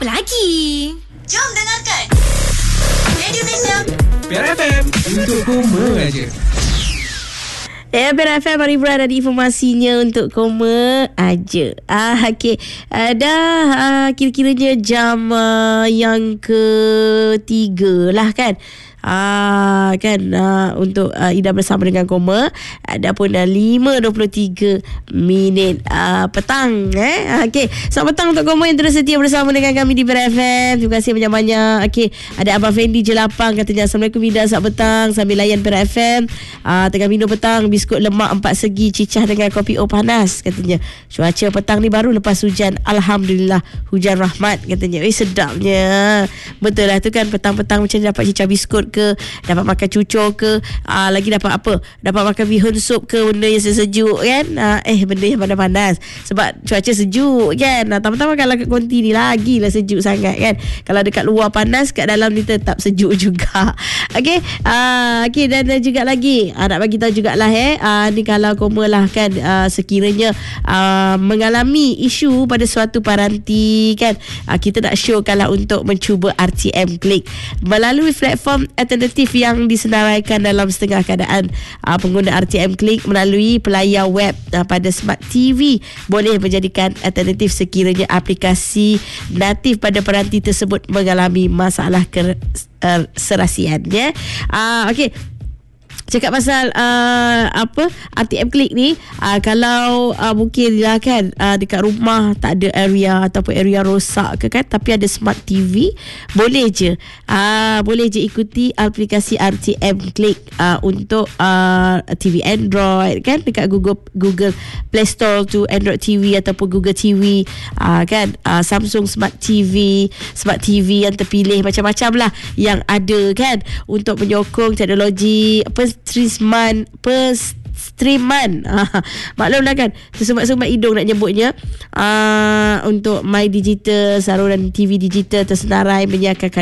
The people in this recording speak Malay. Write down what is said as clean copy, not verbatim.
Apa lagi? Jom dengarkan Radio Malaysia PRFM untuk koma aja. PRFM hiburan ada informasinya untuk koma aja. Okey. Dah kira-kiranya jam yang ketiga lah kan. Untuk Ida bersama dengan Koma. Adapun 5:23 minit petang. Okey, selamat petang untuk Koma yang terus setia bersama dengan kami di PRFM. Terima kasih banyak-banyak. Okey, ada Abang Fendi Jelapang katanya, Assalamualaikum Ida, selamat petang sambil layan PRFM. Tengah minum petang biskut lemak 4 segi cicah dengan kopi panas katanya. Cuaca petang ni baru lepas hujan, alhamdulillah hujan rahmat katanya. Sedapnya. Betul lah tu kan, petang-petang macam ni dapat cicah biskut ke, dapat makan cucur ke, lagi dapat apa, dapat makan bihun sup ke, benda yang sejuk kan, benda yang panas-panas sebab cuaca sejuk kan. Tambah-tambah kalau kat konti ni lagilah sejuk sangat kan. Kalau dekat luar panas, kat dalam ni tetap sejuk juga. Okey, dan juga lagi nak bagi tahu jugalah ni kalau Koma lah kan, sekiranya mengalami isu pada suatu paranti kan, kita nak showkan lah untuk mencuba RTM Klik melalui platform alternatif yang disenaraikan dalam setengah keadaan. Pengguna RTM Klik melalui pelayar web pada Smart TV boleh menjadikan alternatif sekiranya aplikasi natif pada peranti tersebut mengalami masalah keserasian. Okey, cakap pasal RTM Klik ni, kalau mungkin lah kan, dekat rumah tak ada area ataupun area rosak ke kan, tapi ada Smart TV, boleh je ikuti aplikasi RTM Klik untuk TV Android kan, dekat Google Play Store tu Android TV ataupun Google TV kan, Samsung Smart TV yang terpilih, macam-macam lah yang ada kan, untuk menyokong teknologi streaman. Maklumlah kan, sesumat-sumat hidung nak nyebutnya. Untuk My Digital, saluran TV digital tersenarai menyiarkan